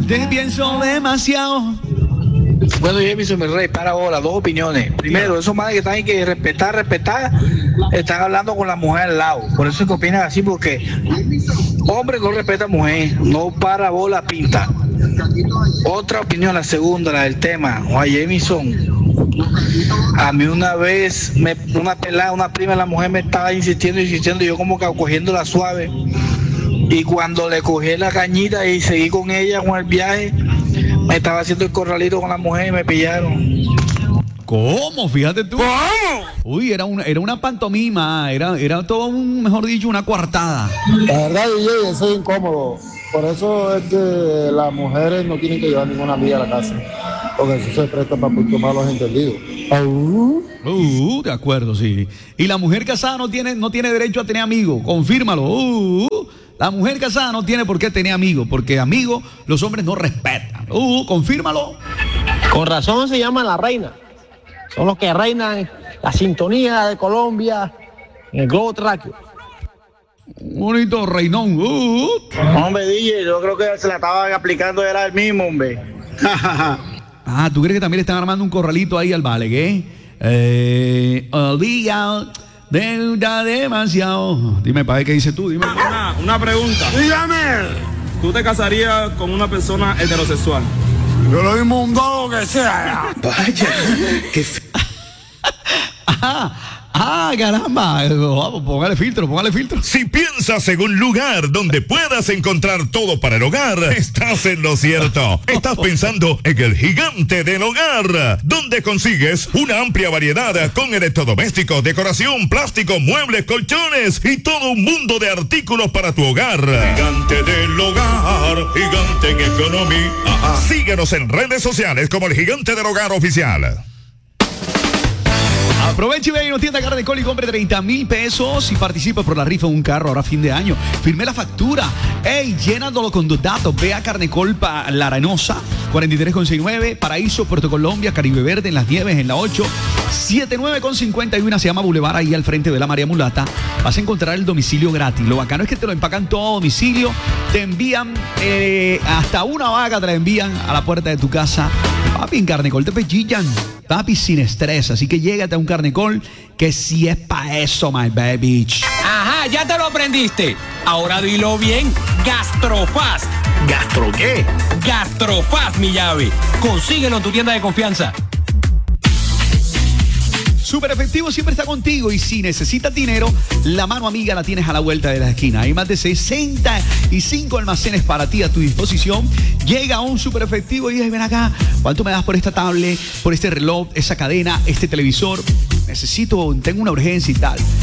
Te pienso demasiado. Bueno, Jemison, mi rey, para ahora, dos opiniones. Primero, esos madres que están que respetar, están hablando con la mujer al lado. Por eso es que opinan así, porque hombre no respeta a mujer, no para bola pinta. Otra opinión, la segunda, la del tema. Oye, Jemison, a mí una vez, una pelada, una prima de la mujer me estaba insistiendo, y yo como que cogiéndola suave. Y cuando le cogí la cañita y seguí con ella con el viaje, me estaba haciendo el corralito con la mujer y me pillaron. ¿Cómo? Fíjate tú. ¿Cómo? Uy, era una pantomima, era todo mejor dicho, una coartada. La verdad, DJ, eso es incómodo. Por eso es que las mujeres no tienen que llevar ninguna amiga a la casa. Porque eso se presta para puntos malos entendidos. De acuerdo, sí. Y la mujer casada no tiene derecho a tener amigos. Confírmalo. La mujer casada no tiene por qué tener amigos, porque amigos los hombres no respetan. Confírmalo. Con razón se llama la reina. Son los que reinan la sintonía de Colombia en el globo terráqueo. Bonito reinón. Hombre, DJ, yo creo que se la estaban aplicando, era el mismo, hombre. ¿Tú crees que también le están armando un corralito ahí al vale, qué? Olvida, deuda demasiado. Dime, padre, ¿qué dices tú? Dime. Una pregunta. ¡Dígame! ¿Tú te casarías con una persona heterosexual? Yo lo mismo un dado que sea. Vaya, qué caramba. Póngale filtro. Si piensas en un lugar donde puedas encontrar todo para el hogar, estás en lo cierto. Estás pensando en el Gigante del Hogar, donde consigues una amplia variedad con electrodomésticos, decoración, plástico, muebles, colchones y todo un mundo de artículos para tu hogar. Gigante del Hogar, gigante en economía. Síguenos en redes sociales como el Gigante del Hogar Oficial. Aproveche y ve a una tienda Carnecol y compre 30,000 pesos y participa por la rifa de un carro ahora fin de año. Firme la factura. Llenándolo con tus datos. Ve a Carnecol La Arenosa, 43,69, Paraíso, Puerto Colombia, Caribe Verde, en Las Nieves, en la 8, 79,51, se llama Boulevard, ahí al frente de la María Mulata. Vas a encontrar el domicilio gratis. Lo bacano es que te lo empacan todo a domicilio. Te envían, hasta una vaca te la envían a la puerta de tu casa. Papi, en Carnecol te pechillan. Papi, sin estrés. Así que llégate a un Carnecol que sí es pa' eso, my baby. Ajá, ya te lo aprendiste. Ahora dilo bien. Gastrofast. ¿Gastro qué? Gastrofast, mi llave. Consíguelo en tu tienda de confianza. Super Efectivo siempre está contigo y si necesitas dinero, la mano amiga la tienes a la vuelta de la esquina. Hay más de 65 almacenes para ti a tu disposición. Llega a un Super Efectivo y dices, ven acá, ¿cuánto me das por esta tablet, por este reloj, esa cadena, este televisor? Tengo una urgencia y tal.